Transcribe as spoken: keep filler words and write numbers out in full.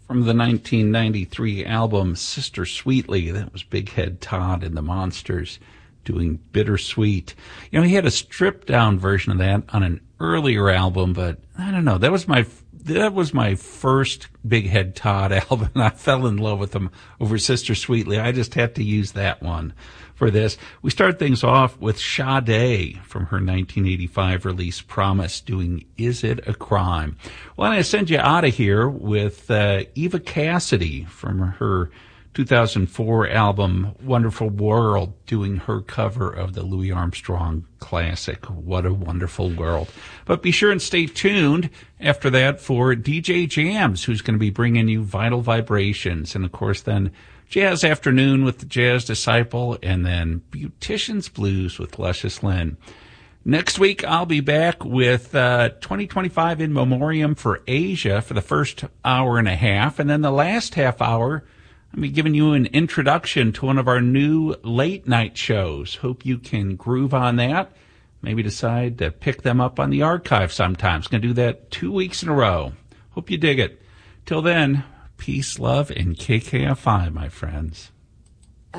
from the nineteen ninety-three album Sister Sweetly. That was Big Head Todd and the Monsters doing Bittersweet. You know, he had a stripped-down version of that on an earlier album, but I don't know. That was my that was my first Big Head Todd album, and I fell in love with him over Sister Sweetly. I just had to use that one for this. We start things off with Sade from her nineteen eighty-five release Promise doing Is It a Crime? Well, I'm going to send you out of here with uh, Eva Cassidy from her two thousand four album Wonderful World doing her cover of the Louis Armstrong classic, What a Wonderful World. But be sure and stay tuned after that for D J Jams, who's going to be bringing you Vital Vibrations. And, of course, then Jazz Afternoon with the Jazz Disciple, and then Beautician's Blues with Luscious Lynn. Next week, I'll be back with uh, twenty twenty-five in memoriam for Asia for the first hour and a half. And then the last half hour, I'll be giving you an introduction to one of our new late-night shows. Hope you can groove on that. Maybe decide to pick them up on the archive sometimes. Going to do that two weeks in a row. Hope you dig it. Till then, peace, love, and K K F I, my friends.